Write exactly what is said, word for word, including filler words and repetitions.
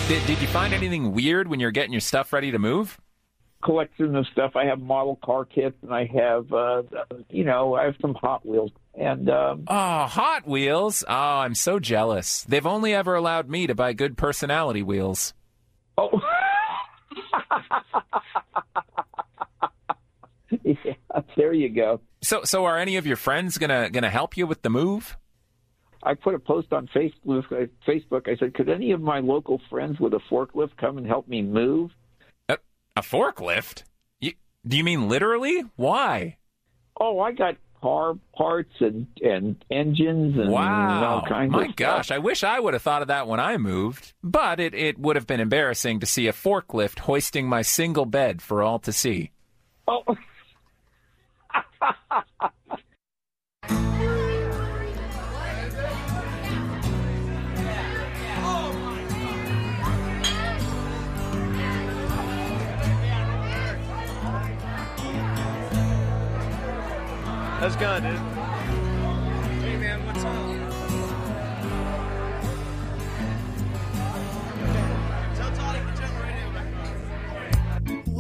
Did, did you find anything weird when you're getting your stuff ready to move? Collection of stuff. I have model car kits, and I have, uh, you know, I have some Hot Wheels. And um, oh, Hot Wheels! Oh, I'm so jealous. They've only ever allowed me to buy good personality wheels. Oh, yeah, there you go. So, so are any of your friends gonna gonna help you with the move? I put a post on Facebook. Facebook. I said, could any of my local friends with a forklift come and help me move? A, a forklift? You, do you mean literally? Why? Oh, I got car parts and, and engines and wow. all kinds My of gosh, stuff. I wish I would have thought of that when I moved. But it, it would have been embarrassing to see a forklift hoisting my single bed for all to see. Oh. How's it going, dude? Hey, man, what's up?